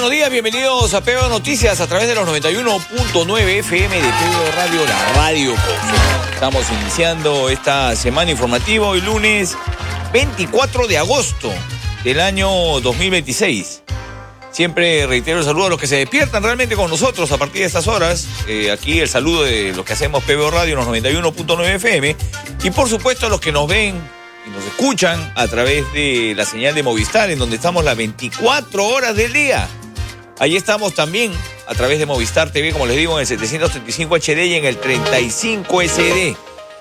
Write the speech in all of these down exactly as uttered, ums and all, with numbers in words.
buenos días, bienvenidos a P B O Noticias a través de los noventa y uno punto nueve F M de P B O Radio, la radio confiable. Estamos iniciando esta semana informativa hoy lunes veinticuatro de agosto del año dos mil veintiséis. Siempre reitero el saludo a los que se despiertan realmente con nosotros a partir de estas horas. Eh, aquí el saludo de los que hacemos P B O Radio en los noventa y uno punto nueve F M. Y por supuesto a los que nos ven y nos escuchan a través de la señal de Movistar, en donde estamos las veinticuatro horas del día. Ahí estamos también a través de Movistar T V, como les digo, en el setecientos treinta y cinco H D y en el treinta y cinco S D.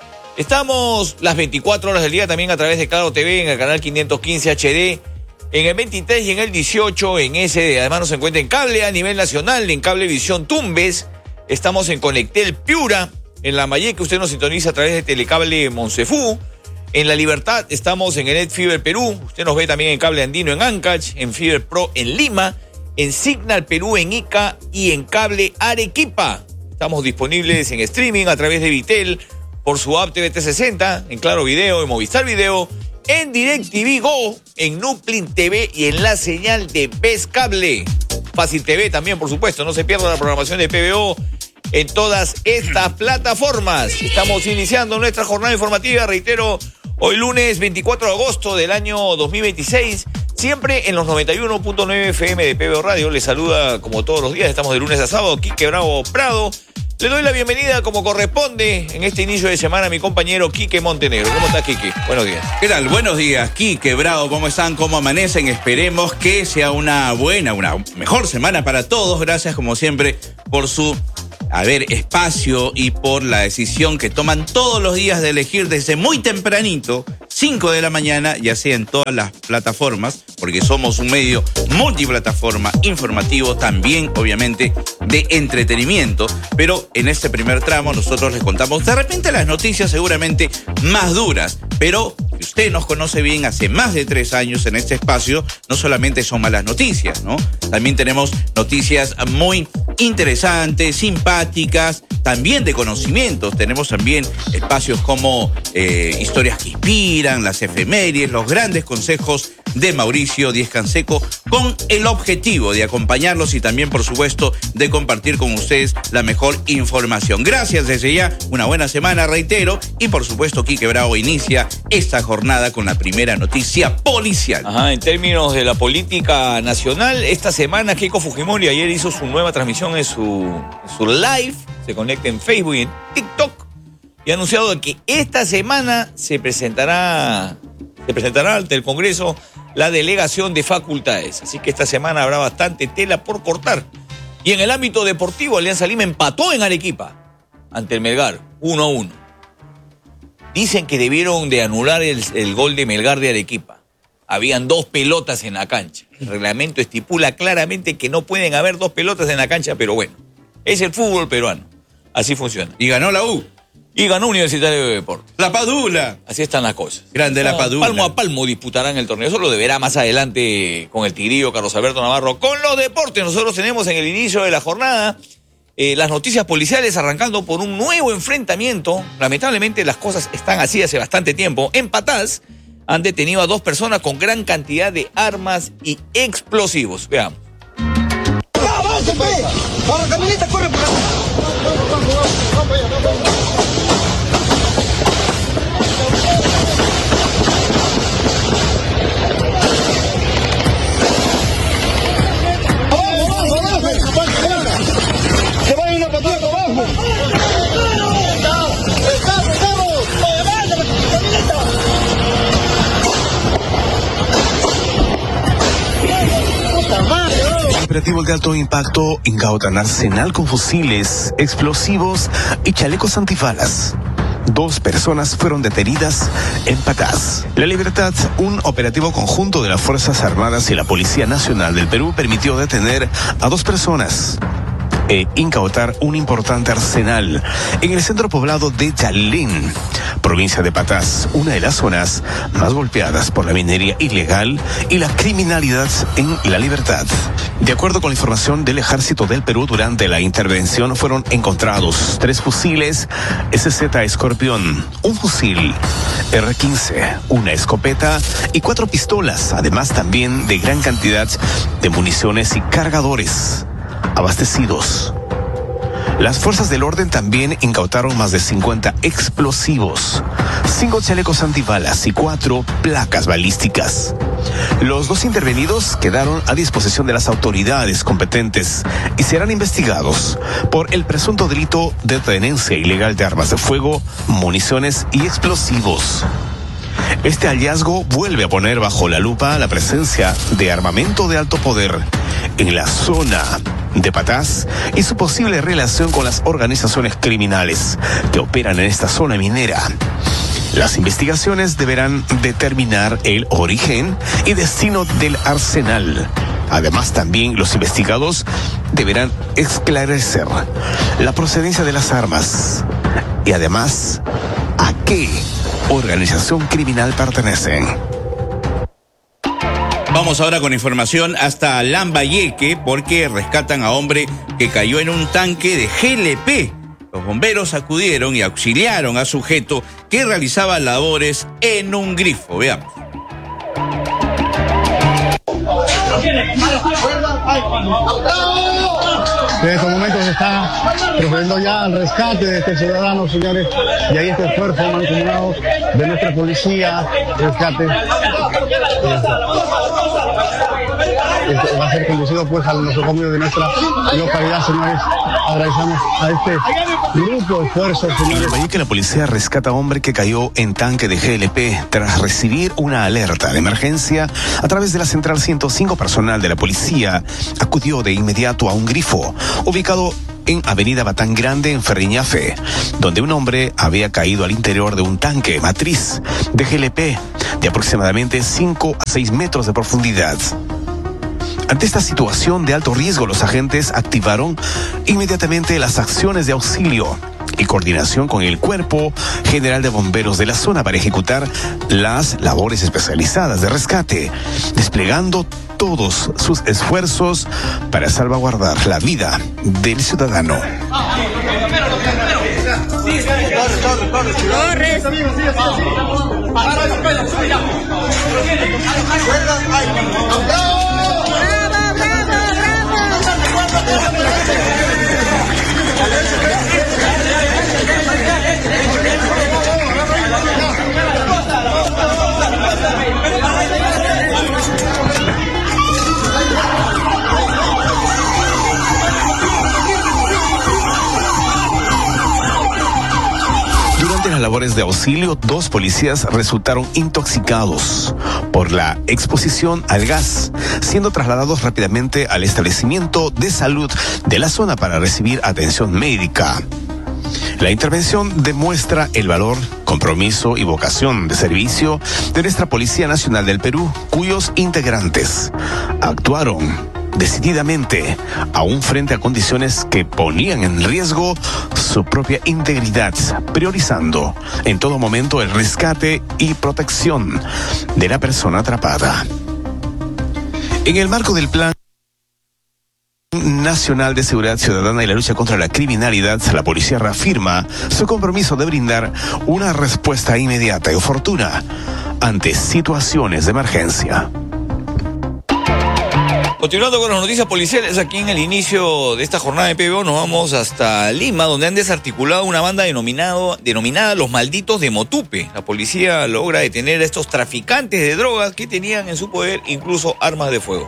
Estamos las veinticuatro horas del día también a través de Claro T V, en el canal quinientos quince H D, en el veintitrés y en el dieciocho en S D. Además nos encuentra en cable a nivel nacional, en Cablevisión Tumbes. Estamos en Conectel Piura, en La Mayé, que usted nos sintoniza a través de Telecable Monsefú. En La Libertad estamos en Enet Fiber Perú. Usted nos ve también en Cable Andino en Ancash, en Fiber Pro en Lima, en Signal Perú en Ica y en Cable Arequipa. Estamos disponibles en streaming a través de Vitel, por su app T V T sesenta, en Claro Video, en Movistar Video, en DirecTV Go, en Nuplin T V y en la señal de Best Cable. Fácil T V también, por supuesto. No se pierda la programación de P B O en todas estas plataformas. Estamos iniciando nuestra jornada informativa, reitero, hoy lunes veinticuatro de agosto del año dos mil veintiséis, siempre en los noventa y uno punto nueve F M de P B O Radio. Les saluda como todos los días, estamos de lunes a sábado, Quique Bravo Prado. Le doy la bienvenida como corresponde en este inicio de semana a mi compañero Quique Montenegro. ¿Cómo está, Quique? Buenos días. ¿Qué tal? Buenos días, Quique Bravo. ¿Cómo están? ¿Cómo amanecen? Esperemos que sea una buena, una mejor semana para todos. Gracias, como siempre, por su a ver, espacio y por la decisión que toman todos los días de elegir desde muy tempranito, cinco de la mañana, ya sea en todas las plataformas, porque somos un medio multiplataforma informativo, también obviamente de entretenimiento, pero en este primer tramo nosotros les contamos de repente las noticias seguramente más duras, pero si usted nos conoce bien, hace más de tres años en este espacio, no solamente son malas noticias, ¿no? También tenemos noticias muy interesantes, simpáticas, también de conocimientos. Tenemos también espacios como eh, historias que inspiran, las efemérides, los grandes consejos de Mauricio Díez Canseco, con el objetivo de acompañarlos y también, por supuesto, de compartir con ustedes la mejor información. Gracias desde ya, una buena semana, reitero, y por supuesto, Quique Bravo inicia esta jornada con la primera noticia policial. Ajá, en términos de la política nacional, esta semana Keiko Fujimori ayer hizo su nueva transmisión en su, en su live, se conecta en Facebook y en TikTok, y ha anunciado que esta semana se presentará, se presentará ante el Congreso la delegación de facultades. Así que esta semana habrá bastante tela por cortar. Y en el ámbito deportivo, Alianza Lima empató en Arequipa ante el Melgar, uno a uno. Dicen que debieron de anular el, el gol de Melgar de Arequipa. Habían dos pelotas en la cancha. El reglamento estipula claramente que no pueden haber dos pelotas en la cancha, pero bueno, es el fútbol peruano. Así funciona. Y ganó la U. Y ganó Universitario de Deportes. La Padula. Así están las cosas. Grande la Padula. Palmo a palmo disputarán el torneo. Eso lo deberá más adelante con el Tigrillo Carlos Alberto Navarro. Con los deportes, nosotros tenemos en el inicio de la jornada eh, las noticias policiales, arrancando por un nuevo enfrentamiento. Lamentablemente las cosas están así hace bastante tiempo. En Patás han detenido a dos personas con gran cantidad de armas y explosivos. Veamos. ¡Vamos, camioneta, corre por acá! ¡Se va a ir una patrulla por abajo! ¡Estamos, estamos! ¡Oye, vaya, camioneta! ¡Puta madre! Operativo de alto impacto incauta un arsenal con fusiles, explosivos y chalecos antibalas. Dos personas fueron detenidas en Patás. La Libertad, un operativo conjunto de las Fuerzas Armadas y la Policía Nacional del Perú, permitió detener a dos personas. e incautar un importante arsenal en el centro poblado de Yalén, provincia de Patás, una de las zonas más golpeadas por la minería ilegal y la criminalidad en La Libertad. De acuerdo con la información del Ejército del Perú, durante la intervención fueron encontrados tres fusiles S Z Escorpión, un fusil R quince, una escopeta y cuatro pistolas, además también de gran cantidad de municiones y cargadores abastecidos. Las fuerzas del orden también incautaron más de cincuenta explosivos, cinco chalecos antibalas y cuatro placas balísticas. Los dos intervenidos quedaron a disposición de las autoridades competentes y serán investigados por el presunto delito de tenencia ilegal de armas de fuego, municiones y explosivos. Este hallazgo vuelve a poner bajo la lupa la presencia de armamento de alto poder en la zona de Patás y su posible relación con las organizaciones criminales que operan en esta zona minera. Las investigaciones deberán determinar el origen y destino del arsenal. Además, también los investigados deberán esclarecer la procedencia de las armas y además a qué organización criminal pertenecen. Vamos ahora con información hasta Lambayeque porque rescatan a hombre que cayó en un tanque de G L P. Los bomberos acudieron y auxiliaron a sujeto que realizaba labores en un grifo. Veamos. En estos momentos se está procediendo ya al rescate de este ciudadano, señores, y ahí este esfuerzo mancomunado de nuestra policía, rescate. Este va a ser conducido pues al nosocomio de nuestra localidad, señores. Agradecemos a este grupo de esfuerzos, señores. En que la policía rescata a hombre que cayó en tanque de G L P tras recibir una alerta de emergencia a través de la central ciento cinco. Personal de la policía acudió de inmediato a un grifo ubicado en Avenida Batán Grande, en Ferriñafe, donde un hombre había caído al interior de un tanque matriz de G L P de aproximadamente cinco a seis metros de profundidad. Ante esta situación de alto riesgo, los agentes activaron inmediatamente las acciones de auxilio y coordinación con el Cuerpo General de Bomberos de la zona para ejecutar las labores especializadas de rescate, desplegando todos sus esfuerzos para salvaguardar la vida del ciudadano. Durante las labores de auxilio, dos policías resultaron intoxicados por la exposición al gas, siendo trasladados rápidamente al establecimiento de salud de la zona para recibir atención médica. La intervención demuestra el valor, compromiso y vocación de servicio de nuestra Policía Nacional del Perú, cuyos integrantes actuaron decididamente, aún frente a condiciones que ponían en riesgo su propia integridad, priorizando en todo momento el rescate y protección de la persona atrapada. En el marco del Plan Nacional de Seguridad Ciudadana y la lucha contra la criminalidad, la policía reafirma su compromiso de brindar una respuesta inmediata y oportuna ante situaciones de emergencia. Continuando con las noticias policiales, aquí en el inicio de esta jornada de P B O nos vamos hasta Lima, donde han desarticulado una banda denominado, denominada Los Malditos de Motupe. La policía logra detener a estos traficantes de drogas que tenían en su poder incluso armas de fuego.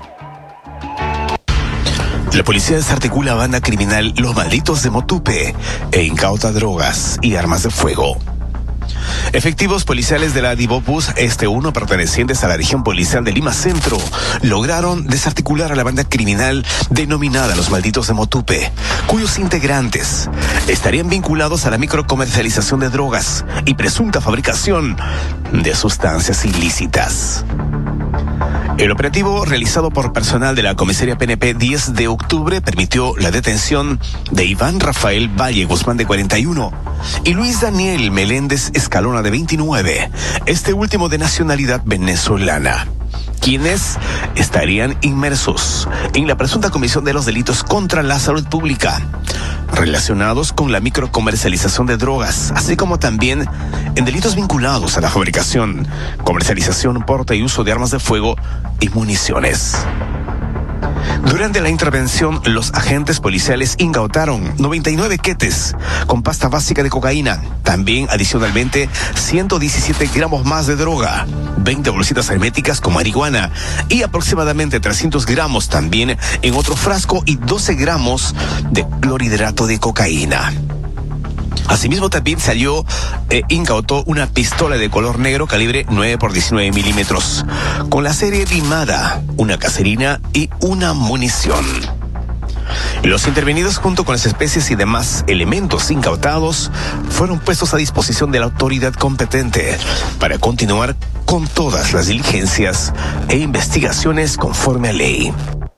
La policía desarticula a banda criminal Los Malditos de Motupe e incauta drogas y armas de fuego. Efectivos policiales de la Divopus Este uno, pertenecientes a la región policial de Lima Centro, lograron desarticular a la banda criminal denominada Los Malditos de Motupe, cuyos integrantes estarían vinculados a la microcomercialización de drogas y presunta fabricación de sustancias ilícitas. El operativo realizado por personal de la comisaría P N P diez de octubre permitió la detención de Iván Rafael Valle Guzmán, de cuarenta y uno, y Luis Daniel Meléndez Escalona, de veintinueve, este último de nacionalidad venezolana, quienes estarían inmersos en la presunta comisión de los delitos contra la salud pública relacionados con la microcomercialización de drogas, así como también en delitos vinculados a la fabricación, comercialización, porte y uso de armas de fuego y municiones. Durante la intervención, los agentes policiales incautaron noventa y nueve quetes con pasta básica de cocaína, también adicionalmente ciento diecisiete gramos más de droga, veinte bolsitas herméticas con marihuana y aproximadamente trescientos gramos también en otro frasco y doce gramos de clorhidrato de cocaína. Asimismo, también salió, eh, incautó una pistola de color negro calibre nueve por diecinueve milímetros, con la serie Dimada, una caserina y una munición. Los intervenidos, junto con las especies y demás elementos incautados, fueron puestos a disposición de la autoridad competente para continuar con todas las diligencias e investigaciones conforme a ley.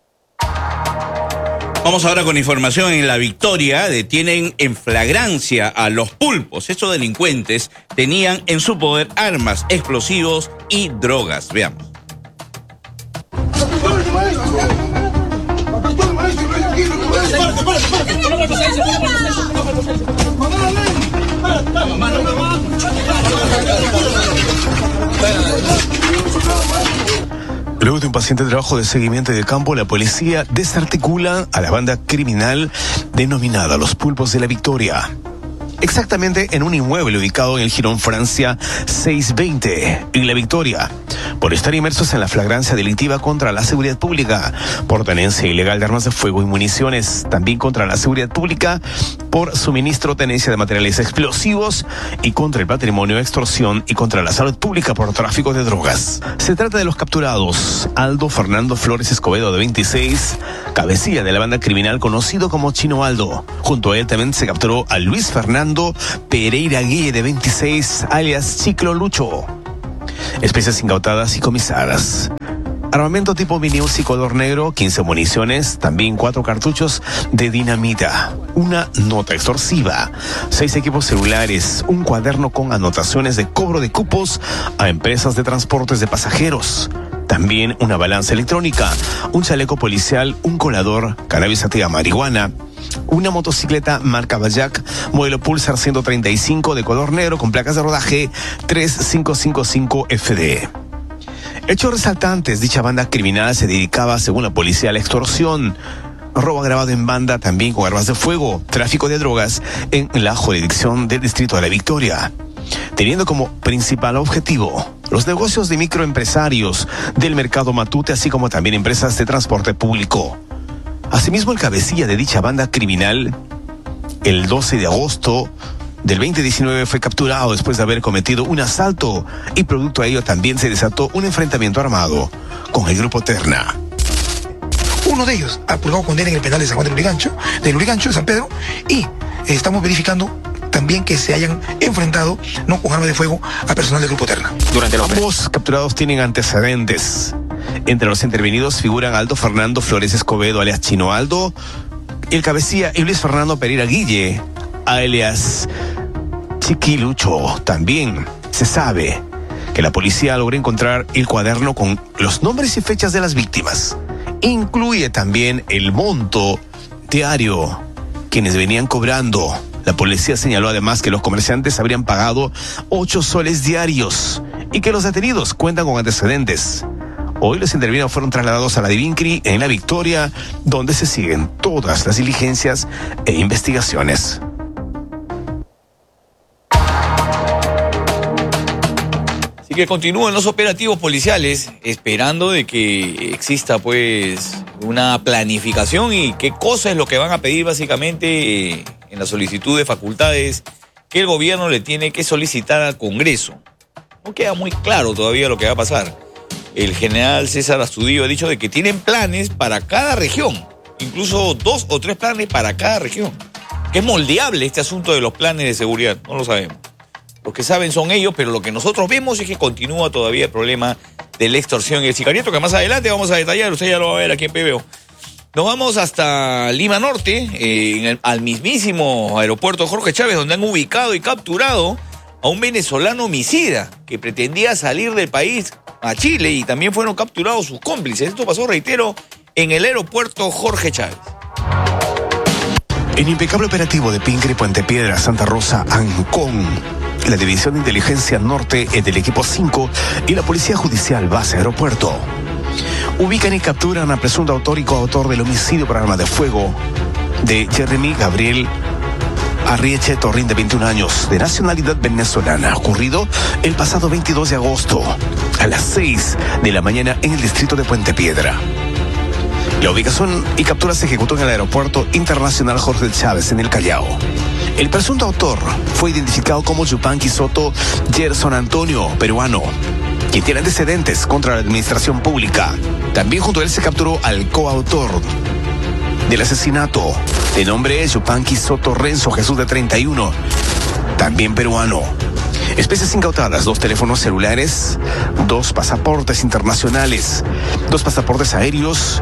Vamos ahora con información en La Victoria. Detienen en flagrancia a los pulpos. Estos delincuentes tenían en su poder armas, explosivos y drogas. Veamos. Luego de un paciente trabajo de seguimiento de campo, la policía desarticula a la banda criminal denominada Los Pulpos de La Victoria. Exactamente en un inmueble ubicado en el Jirón Francia seiscientos veinte, en La Victoria, por estar inmersos en la flagrancia delictiva contra la seguridad pública, por tenencia ilegal de armas de fuego y municiones, también contra la seguridad pública, por suministro o tenencia de materiales explosivos y contra el patrimonio, extorsión y contra la salud pública por tráfico de drogas. Se trata de los capturados Aldo Fernando Flores Escobedo, de veintiséis, cabecilla de la banda criminal conocido como Chino Aldo. Junto a él también se capturó a Luis Fernando Pereira Guille, de veintiséis, alias Chiclo Lucho. Especies incautadas y comisadas: armamento tipo Minius y color negro, quince municiones, también cuatro cartuchos de dinamita, una nota extorsiva, seis equipos celulares, un cuaderno con anotaciones de cobro de cupos a empresas de transportes de pasajeros, también una balanza electrónica, un chaleco policial, un colador, cannabis sativa, marihuana, una motocicleta marca Bayak, modelo Pulsar ciento treinta y cinco de color negro con placas de rodaje tres cinco cinco cinco F D. Hechos resaltantes: dicha banda criminal se dedicaba, según la policía, a la extorsión, robo agravado en banda, también con armas de fuego, tráfico de drogas en la jurisdicción del distrito de La Victoria, teniendo como principal objetivo los negocios de microempresarios del mercado Matute, así como también empresas de transporte público. Asimismo, el cabecilla de dicha banda criminal, el doce de agosto del veinte diecinueve, fue capturado después de haber cometido un asalto, y producto a ello también se desató un enfrentamiento armado con el grupo Terna. Uno de ellos ha purgado condena en el penal de San Juan del Lurigancho, del Lurigancho de San Pedro, y estamos verificando también que se hayan enfrentado, no con armas de fuego, a personal del grupo Terna. Durante los Ambos capturados tienen antecedentes. Entre los intervenidos figuran Aldo Fernando Flores Escobedo, alias Chino Aldo, el cabecilla, y Luis Fernando Pereira Guille, alias Chiquilucho. También se sabe que la policía logró encontrar el cuaderno con los nombres y fechas de las víctimas. Incluye también el monto diario quienes venían cobrando. La policía señaló además que los comerciantes habrían pagado ocho soles diarios y que los detenidos cuentan con antecedentes. Hoy los intervenidos fueron trasladados a la Divincri en La Victoria, donde se siguen todas las diligencias e investigaciones. Así que continúan los operativos policiales, esperando de que exista pues una planificación y qué cosa es lo que van a pedir básicamente eh, en la solicitud de facultades que el gobierno le tiene que solicitar al Congreso. No queda muy claro todavía lo que va a pasar. El general César Astudillo ha dicho de que tienen planes para cada región, incluso dos o tres planes para cada región. Que es moldeable este asunto de los planes de seguridad, no lo sabemos. Los que saben son ellos, pero lo que nosotros vemos es que continúa todavía el problema de la extorsión y el sicariato, que más adelante vamos a detallar, usted ya lo va a ver aquí en P B O. Nos vamos hasta Lima Norte, eh, en el, al mismísimo aeropuerto Jorge Chávez, donde han ubicado y capturado a un venezolano homicida que pretendía salir del país a Chile, y también fueron capturados sus cómplices. Esto pasó, reitero, en el aeropuerto Jorge Chávez. En impecable operativo de Pincre, Puente Piedra, Santa Rosa, Ancón, la División de Inteligencia Norte del Equipo cinco y la Policía Judicial Base Aeropuerto ubican y capturan a presunto autor y coautor del homicidio por arma de fuego de Jeremy Gabriel Arrieche Torrín, de veintiún años, de nacionalidad venezolana, ocurrido el pasado veintidós de agosto a las seis de la mañana en el distrito de Puente Piedra. La ubicación y captura se ejecutó en el Aeropuerto Internacional Jorge Chávez, en el Callao. El presunto autor fue identificado como Yupanqui Soto Gerson Antonio, peruano, quien tiene antecedentes contra la administración pública. También junto a él se capturó al coautor del asesinato, de nombre Yupanqui Soto Renzo Jesús, de treinta y uno, también peruano. Especies incautadas: dos teléfonos celulares, dos pasaportes internacionales, dos pasaportes aéreos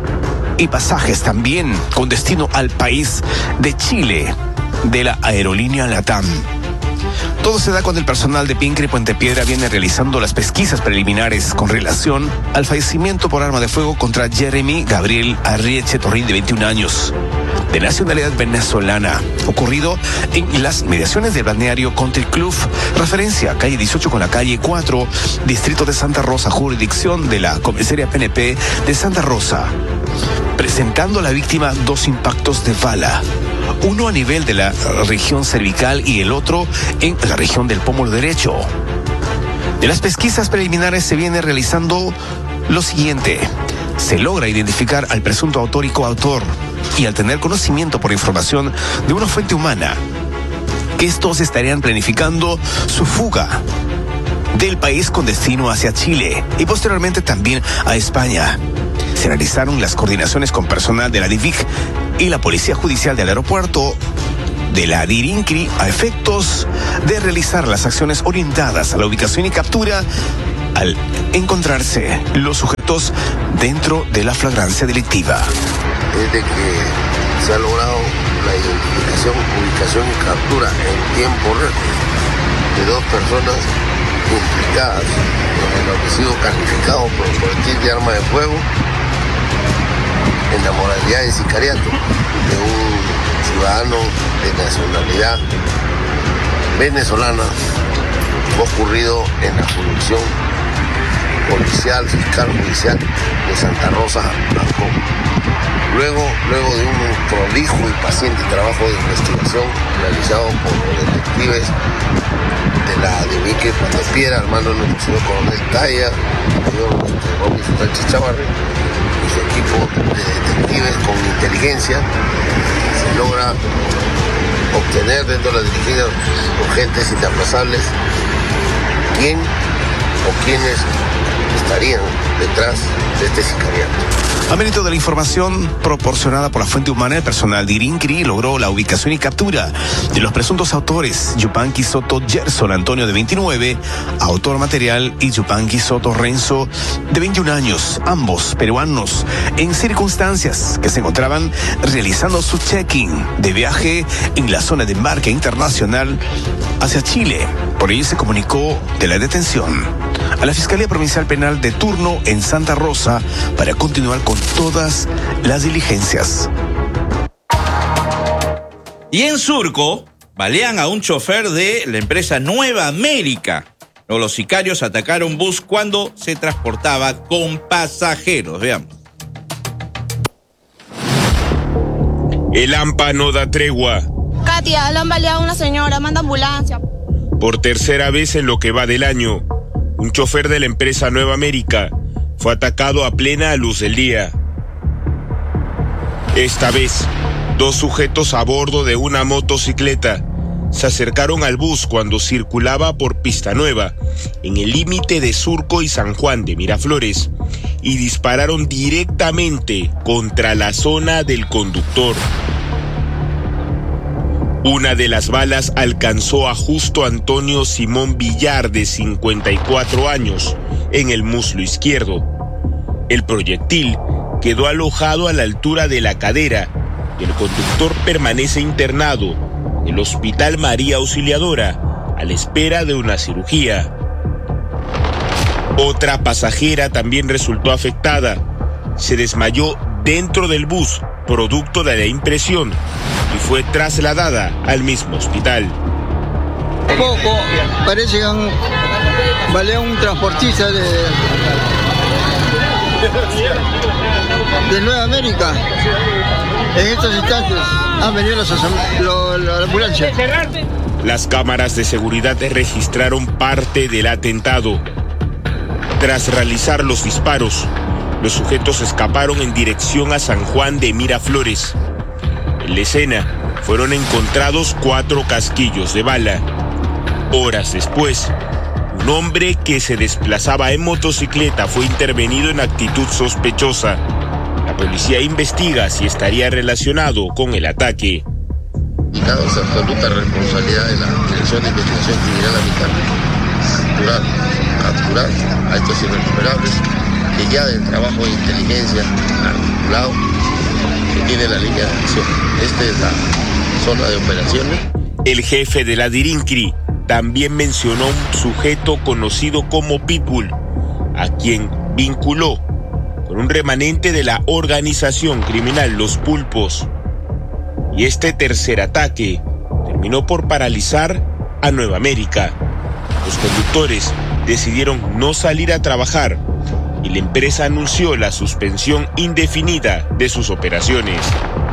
y pasajes también con destino al país de Chile de la aerolínea LATAM. Todo se da cuando el personal de Pincre y Puente Piedra viene realizando las pesquisas preliminares con relación al fallecimiento por arma de fuego contra Jeremy Gabriel Arrieche Torrín, de veintiún años, de nacionalidad venezolana, ocurrido en las mediaciones del balneario Country Club, referencia calle dieciocho con la calle cuatro, distrito de Santa Rosa, jurisdicción de la comisaría P N P de Santa Rosa, presentando a la víctima dos impactos de bala, uno a nivel de la región cervical y el otro en la región del pómulo derecho. De las pesquisas preliminares se viene realizando lo siguiente: se logra identificar al presunto autor y coautor, y al tener conocimiento por información de una fuente humana que estos estarían planificando su fuga del país con destino hacia Chile y posteriormente también a España. Se realizaron las coordinaciones con personal de la D I V I C y la Policía Judicial del Aeropuerto de la DIRINCRI a efectos de realizar las acciones orientadas a la ubicación y captura al encontrarse los sujetos dentro de la flagrancia delictiva. Desde que se ha logrado la identificación, ubicación y captura en tiempo récord de dos personas implicadas en el homicidio calificado por proyectil de arma de fuego en la modalidad de sicariato de un ciudadano de nacionalidad venezolana, ocurrido en la jurisdicción policial, fiscal judicial de Santa Rosa, Ancón. Luego, luego de un prolijo y paciente trabajo de investigación realizado por los detectives de la D I V I C Puente Piedra, al mando de nuestro señor coronel Taya, señor Robinson Sánchez Chavarri, y su equipo de detectives con inteligencia, se logra obtener dentro de las dirigidas urgentes y inaplazables quién o quiénes estarían detrás de este sicariato. A mérito de la información proporcionada por la fuente humana, el personal de IRINCRI logró la ubicación y captura de los presuntos autores: Yupanqui Soto Gerson Antonio, de veintinueve, autor material, y Yupanqui Soto Renzo, de veintiún años, ambos peruanos, en circunstancias que se encontraban realizando su check-in de viaje en la zona de embarque internacional hacia Chile. Por ello se comunicó de la detención a la Fiscalía Provincial Penal de turno en Santa Rosa para continuar con todas las diligencias. Y en Surco, balean a un chofer de la empresa Nueva América. Los sicarios atacaron un bus cuando se transportaba con pasajeros. Veamos. El AMPA no da tregua. Katia, le han baleado a una señora, manda ambulancia. Por tercera vez en lo que va del año, un chofer de la empresa Nueva América fue atacado a plena luz del día. Esta vez, dos sujetos a bordo de una motocicleta se acercaron al bus cuando circulaba por Pista Nueva, en el límite de Surco y San Juan de Miraflores, y dispararon directamente contra la zona del conductor. Una de las balas alcanzó a Justo Antonio Simón Villar, de cincuenta y cuatro años, en el muslo izquierdo. El proyectil quedó alojado a la altura de la cadera y el conductor permanece internado en el Hospital María Auxiliadora a la espera de una cirugía. Otra pasajera también resultó afectada. Se desmayó dentro del bus, producto de la impresión, y fue trasladada al mismo hospital. Poco, parece que han baleado un transportista de, de Nueva América. En estos instantes han venido los, lo, la ambulancia. Las cámaras de seguridad registraron parte del atentado. Tras realizar los disparos, los sujetos escaparon en dirección a San Juan de Miraflores. En la escena fueron encontrados cuatro casquillos de bala. Horas después, un hombre que se desplazaba en motocicleta fue intervenido en actitud sospechosa. La policía investiga si estaría relacionado con el ataque. Indicados absoluta responsabilidad de la Dirección de Investigación Criminal Ambiental. Capturar, capturar a estos irrecuperables que ya del trabajo de inteligencia articulado que tiene la línea de acción. Esta es la zona de operaciones. El jefe de la Dirincri también mencionó un sujeto conocido como Pitbull, a quien vinculó con un remanente de la organización criminal Los Pulpos. Y este tercer ataque terminó por paralizar a Nueva América. Los conductores decidieron no salir a trabajar y la empresa anunció la suspensión indefinida de sus operaciones.